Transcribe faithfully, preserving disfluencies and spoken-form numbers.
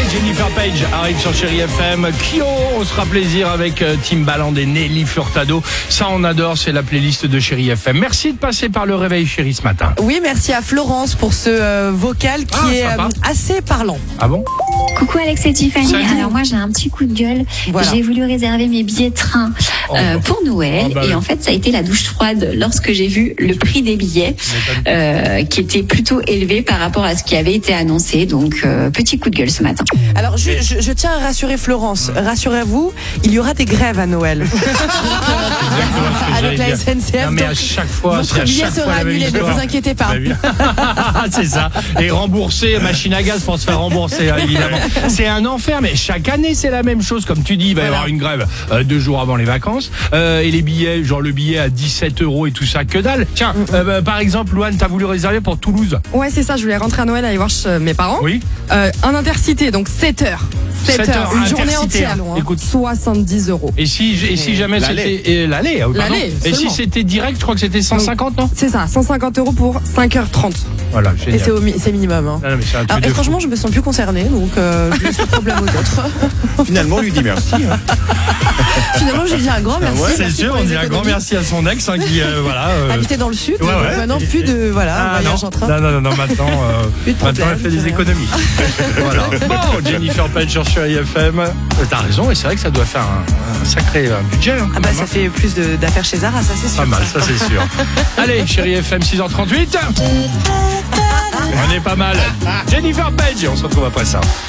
Jennifer Page arrive sur Chérie F M. Kyo, on se fera plaisir avec Timbaland et Nelly Furtado. Ça, on adore, c'est la playlist de Chérie F M. Merci de passer par le réveil chéri ce matin. Oui, merci à Florence pour ce euh, vocal qui Ah, est sympa. euh, assez parlant. Ah bon? Coucou Alex et Tiffany. Salut. Alors moi j'ai un petit coup de gueule. Voilà. J'ai voulu réserver mes billets de train euh, Oh. pour Noël Oh, bah et oui. en fait ça a été la douche froide lorsque j'ai vu le prix des billets euh, qui était plutôt élevé par rapport à ce qui avait été annoncé. Donc euh, petit coup de gueule ce matin. Alors, je, je, je tiens à rassurer Florence. Rassurez-vous, il y aura des grèves à Noël. Exactement ce que Avec j'allais la dire. S N C F. Non, mais à donc, chaque fois, c'est à votre billet chaque fois sera la même annulé, ne histoire. vous inquiétez pas. Bah, bien. C'est ça. Et rembourser, machine à gaz pour se faire rembourser, hein, évidemment. C'est un enfer, mais chaque année, c'est la même chose. Comme tu dis, il va y Voilà. avoir une grève euh, deux jours avant les vacances. Euh, et les billets, genre le billet à dix-sept euros et tout ça, que dalle. Tiens, euh, bah, par exemple, Louane, t'as voulu réserver pour Toulouse. Ouais, c'est ça, je voulais rentrer à Noël aller voir chez mes parents. Oui. Euh, un intercité, donc sept heures. sept, sept heures, heures, une journée Intercité, entière. hein. Écoute. soixante-dix euros. Et si, et si jamais L'aller. c'était. et L'aller, euh, pardon. L'aller, Et si seulement. c'était direct, je crois que c'était cent cinquante, non? C'est ça, cent cinquante euros pour cinq heures trente. Voilà, Et génial. c'est, au mi- c'est minimum. Hein. Ah non, mais c'est un truc Alors, de et fou. franchement, je me sens plus concernée, donc euh, je laisse le problème aux autres. Finalement, on lui dit merci. hein. Finalement, je lui dis un grand merci. Ouais, c'est merci sûr, pour on les dit un grand économies. merci à son ex, hein, qui, euh, voilà. euh, Habiter dans le sud, Ouais, donc ouais. maintenant plus de voilà, Ah, voyage non. en train. non, non, non, non, maintenant, euh, Plus de maintenant problème, elle fait plus des rien. économies. Voilà. Bon, Jennifer Page sur Chérie F M. Euh, T'as raison, et c'est vrai que ça doit faire un, un sacré euh, budget. Hein, Ah quand bah même, ça hein. fait plus de- d'affaires chez Zara, ça c'est sûr. Pas mal, ça c'est sûr. Allez, Chérie F M six heures trente-huit. On est pas mal. Jennifer Page, on se retrouve après ça.